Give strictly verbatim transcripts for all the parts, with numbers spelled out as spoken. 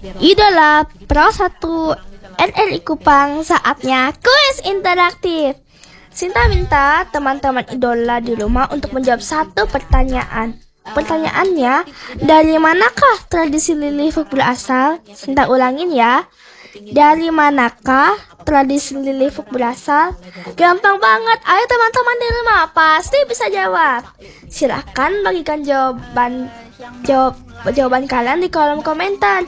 Idola Pro satu R R I Kupang, saatnya kuis interaktif. Sinta minta teman-teman idola di rumah untuk menjawab satu pertanyaan. Pertanyaannya, dari manakah tradisi lilih berasal? Sinta ulangin ya. Dari manakah tradisi lilih berasal? Gampang banget. Ayo teman-teman di rumah pasti bisa jawab. Silahkan bagikan jawaban jawab jawaban kalian di kolom komentar.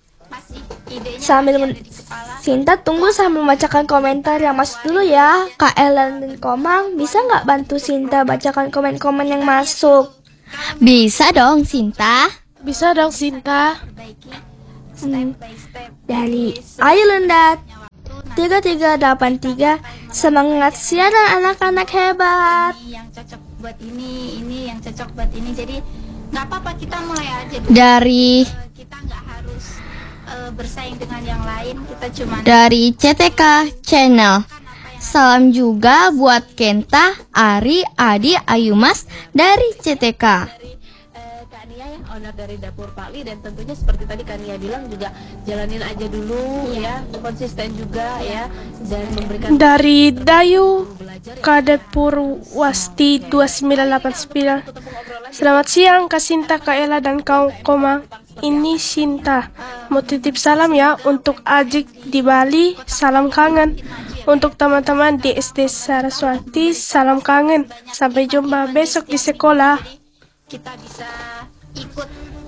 Sambil men- Sinta tunggu sambil membacakan komentar yang masuk dulu ya. Kak Ellen dan Komang, bisa nggak bantu Sinta bacakan komen-komen yang masuk? Bisa dong, Sinta. Bisa dong, Sinta. Hmm. Dari Ayu Lenda tiga tiga delapan tiga, semangat siaran anak-anak hebat. Ini yang cocok buat ini, ini yang cocok buat ini. Jadi nggak apa-apa, kita mulai aja dulu. Dari Eh, kita nggak harus eh, bersaing dengan yang lain. Kita cuma dari C T K Channel. Salam juga buat Kenta, Ari, Adi, Ayumas dari C T K. Dari eh, Kak Nia ya, owner dari Dapur Pakli, dan tentunya seperti tadi Kak Nia bilang juga jalanin aja dulu ya, konsisten juga ya, dan memberikan Dari Dayu Kadepur Wasti dua sembilan delapan sembilan. Selamat siang Kak Sinta, Kak Ella, dan kaum Komang. Ini Sinta. Mau titip salam ya untuk Ajik di Bali, salam kangen. Untuk teman-teman di S D Saraswati, salam kangen. Sampai jumpa besok di sekolah. kita bisa ikut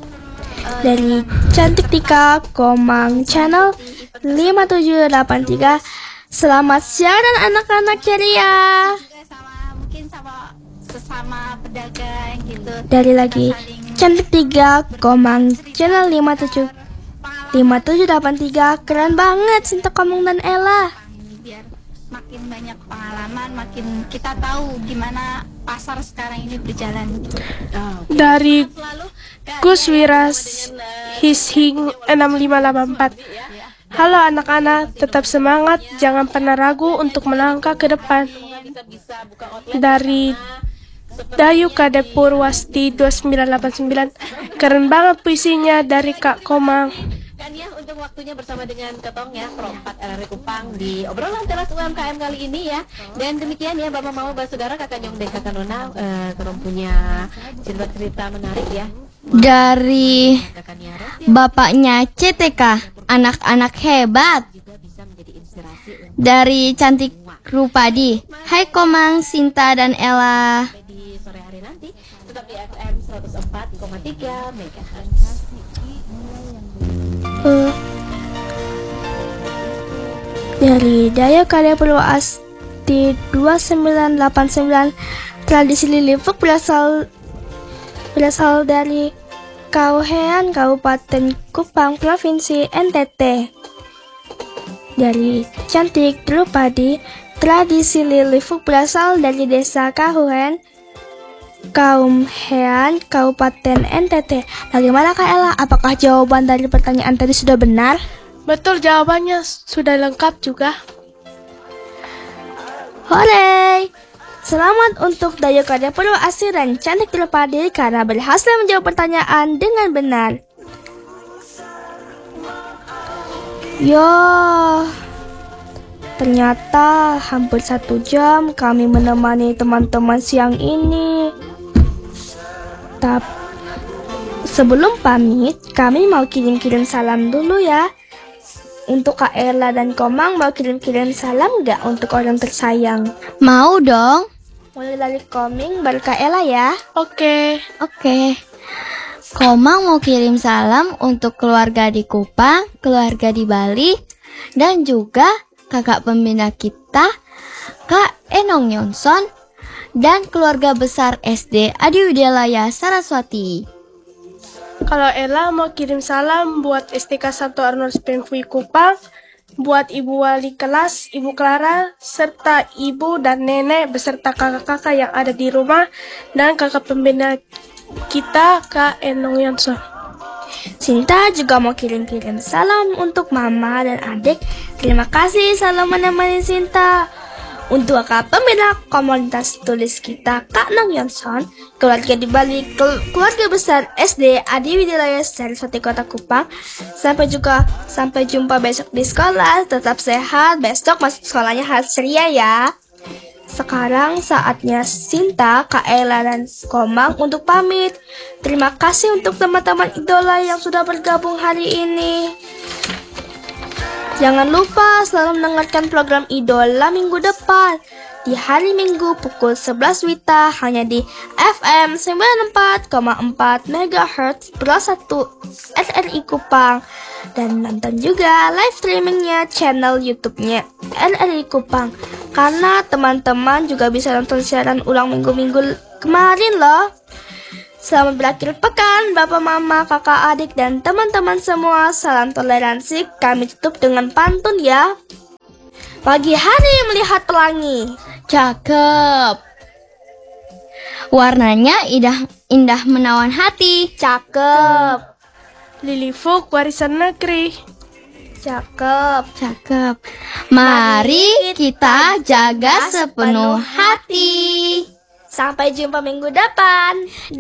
Dari Cantik Tika Komang Channel lima tujuh delapan tiga, selamat siaran anak-anak ceria. juga sama mungkin sama sesama pedagang gitu. Dari lagi Cantik Tiga Komang Channel lima tujuh lima tujuh delapan tiga, keren banget Sinta, Komang, dan Ella. Biar makin banyak pengalaman, makin kita tahu gimana pasar sekarang ini berjalan. Dari selalu Kak Gus Wiras Hishing enam lima delapan empat. Halo anak-anak, tetap semangat, jangan pernah ragu untuk melangkah ke depan. kita bisa buka outlet Dari Dayu Kadepur Wasti dua sembilan delapan sembilan. Keren banget puisinya dari Kak Komang. Kak Nia untuk waktunya bersama dengan Ketong ya, Pro empat R R I Kupang di obrolan teras U M K M kali ini ya. Dan demikian ya Bapak Mama, Bapak Saudara, Kakak Nyong dan Kakak Nona, eh, Ketong punya cerita-cerita menarik ya. Dari Kakak Nia Rosi bapaknya C T K, anak-anak hebat. juga bisa menjadi inspirasi untuk Dari Cantik Rupadi, hai Komang, Sinta, dan Ella. di sore hari nanti tetap di F M seratus empat koma tiga MHz. Uh, dari Daya Karya Purwasti dua sembilan delapan sembilan, tradisi lilipuk berasal berasal dari Kauhean, Kabupaten Kupang, Provinsi N T T. Dari Cantik Drupadi, tradisi lilipuk berasal dari Desa Kauhean, Kaum Hean, Kabupaten N T T. Bagaimana Kak Ella? Apakah jawaban dari pertanyaan tadi sudah benar? Betul, jawabannya sudah lengkap juga. Hore! Selamat untuk Dayu Karya Purwasti dan Cantik Drupadi karena berhasil menjawab pertanyaan dengan benar. Yo, ternyata hampir satu jam kami menemani teman-teman siang ini. Tapi sebelum pamit, kami mau kirim-kirim salam dulu ya. Untuk Kak Ella dan Komang, mau kirim-kirim salam nggak untuk orang tersayang? Mau dong? Mulai dari Koming, baru Kak Ella ya. Oke. Oke. Komang mau kirim salam untuk keluarga di Kupang, keluarga di Bali, dan juga kakak pembina kita, Kak Enong Yonson, dan keluarga besar S D Adi Widyalaya Saraswati. Kalau Ella mau kirim salam buat S T K satu Arnold Spengfui Kupang, buat Ibu Wali Kelas, Ibu Clara, serta Ibu dan Nenek beserta kakak-kakak yang ada di rumah, dan kakak pembina kita, Kak Enong Yonson. Sinta juga mau kirim-kirim salam untuk mama dan adik. Terima kasih selalu menemani Sinta. Untuk kakak pembina komunitas tulis kita Kak Nong Yonson, keluarga di Bali, kel- keluarga besar S D Adi Widilayah Saraswati Kota Kupang. Sampai juga sampai jumpa besok di sekolah. Tetap sehat, besok masuk sekolahnya harus ceria ya. Sekarang saatnya Sinta, Kak Ella, dan Komang untuk pamit. Terima kasih untuk teman-teman idola yang sudah bergabung hari ini. Jangan lupa selalu mendengarkan program Idola minggu depan di hari Minggu pukul sebelas Wita hanya di F M sembilan puluh empat koma empat megahertz Pro satu R R I Kupang, dan nonton juga live streamingnya channel YouTube-nya R R I Kupang, karena teman-teman juga bisa nonton siaran ulang minggu-minggu kemarin loh. Selamat berakhir pekan, Bapak, Mama, Kakak, Adik, dan teman-teman semua. Salam toleransi. Kami tutup dengan pantun ya. Pagi hari melihat pelangi. Cakep. Warnanya indah, indah menawan hati. Cakep. Lilifuk warisan negeri. Cakep. Cakep. Mari kita jaga sepenuh hati. Sampai jumpa minggu depan.